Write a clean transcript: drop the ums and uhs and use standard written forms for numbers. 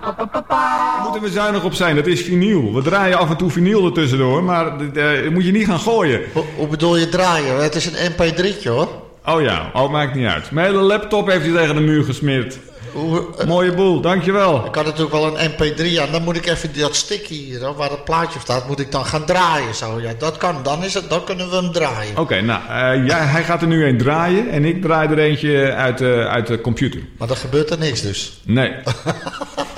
Moeten we zuinig op zijn, dat is vinyl. We draaien af en toe vinyl ertussendoor, maar dat moet je niet gaan gooien. Hoe bedoel je draaien? Het is een mp3'tje hoor. Oh ja, maakt niet uit. Mijn hele laptop heeft hij tegen de muur gesmeerd. Mooie boel, dankjewel. Ik had natuurlijk wel een mp3 aan. Dan moet ik even dat stickje hier, waar het plaatje op staat, moet ik dan gaan draaien. Zo. Ja, dat kan. Dan kunnen we hem draaien. Oké, nou, hij gaat er nu een draaien en ik draai er eentje uit de computer. Maar dan gebeurt er niks dus. Nee.